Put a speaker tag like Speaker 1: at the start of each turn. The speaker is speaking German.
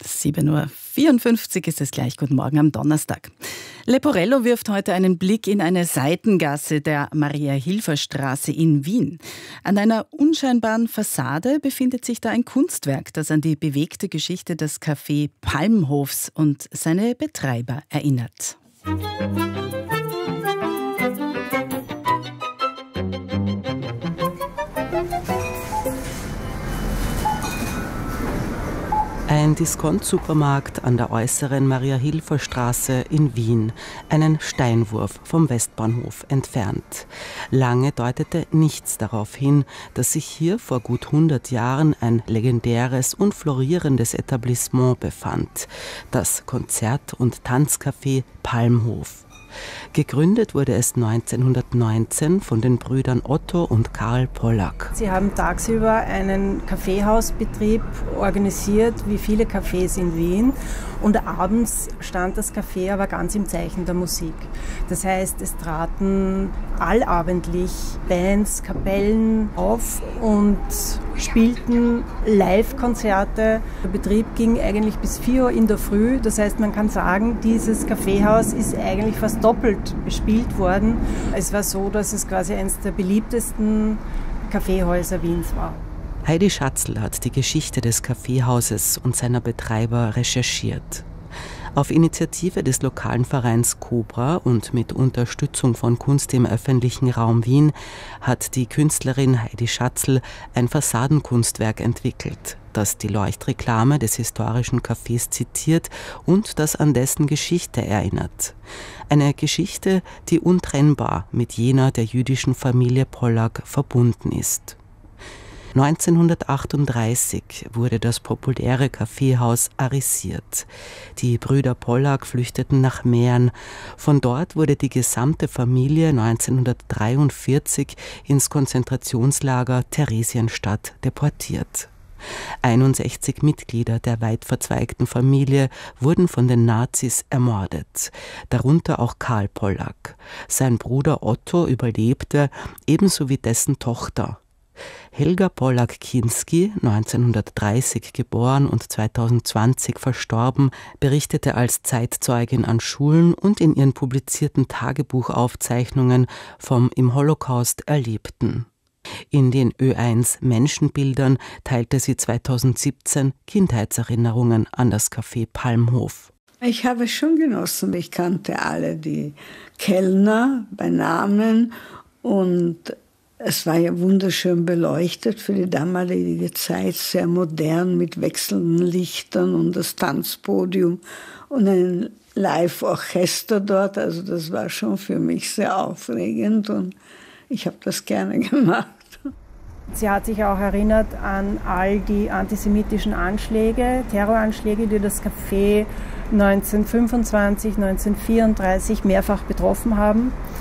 Speaker 1: 7:54 Uhr ist es gleich. Guten Morgen am Donnerstag. Leporello wirft heute einen Blick in eine Seitengasse der Maria-Hilfer-Straße in Wien. An einer unscheinbaren Fassade befindet sich da ein Kunstwerk, das an die bewegte Geschichte des Café Palmhofs und seine Betreiber erinnert.
Speaker 2: Ein Discount-Supermarkt an der äußeren Maria-Hilfer-Straße in Wien, einen Steinwurf vom Westbahnhof entfernt. Lange deutete nichts darauf hin, dass sich hier vor gut 100 Jahren ein legendäres und florierendes Etablissement befand, das Konzert- und Tanzcafé Palmhof. Gegründet wurde es 1919 von den Brüdern Otto und Karl Pollack.
Speaker 3: Sie haben tagsüber einen Kaffeehausbetrieb organisiert, wie viele Cafés in Wien. Und abends stand das Café aber ganz im Zeichen der Musik. Das heißt, es traten allabendlich Bands, Kapellen auf und spielten Live-Konzerte. Der Betrieb ging eigentlich bis 4 Uhr in der Früh. Das heißt, man kann sagen, dieses Kaffeehaus ist eigentlich fast doppelt bespielt worden. Es war so, dass es quasi eines der beliebtesten Kaffeehäuser Wiens war.
Speaker 2: Heidi Schatzl hat die Geschichte des Kaffeehauses und seiner Betreiber recherchiert. Auf Initiative des lokalen Vereins Cobra und mit Unterstützung von Kunst im öffentlichen Raum Wien hat die Künstlerin Heidi Schatzl ein Fassadenkunstwerk entwickelt, das die Leuchtreklame des historischen Cafés zitiert und das an dessen Geschichte erinnert. Eine Geschichte, die untrennbar mit jener der jüdischen Familie Pollack verbunden ist. 1938 wurde das populäre Kaffeehaus arisiert. Die Brüder Pollack flüchteten nach Mähren. Von dort wurde die gesamte Familie 1943 ins Konzentrationslager Theresienstadt deportiert. 61 Mitglieder der weit verzweigten Familie wurden von den Nazis ermordet, darunter auch Karl Pollack. Sein Bruder Otto überlebte, ebenso wie dessen Tochter. Helga Pollack-Kinski, 1930 geboren und 2020 verstorben, berichtete als Zeitzeugin an Schulen und in ihren publizierten Tagebuchaufzeichnungen vom im Holocaust Erlebten. In den Ö1 Menschenbildern teilte sie 2017 Kindheitserinnerungen an das Café Palmhof.
Speaker 4: Ich habe es schon genossen. Ich kannte alle die Kellner bei Namen und es war ja wunderschön beleuchtet für die damalige Zeit, sehr modern mit wechselnden Lichtern und das Tanzpodium und ein Live-Orchester dort. Also das war schon für mich sehr aufregend und ich habe das gerne gemacht.
Speaker 3: Sie hat sich auch erinnert an all die antisemitischen Anschläge, Terroranschläge, die das Café 1925, 1934 mehrfach betroffen haben.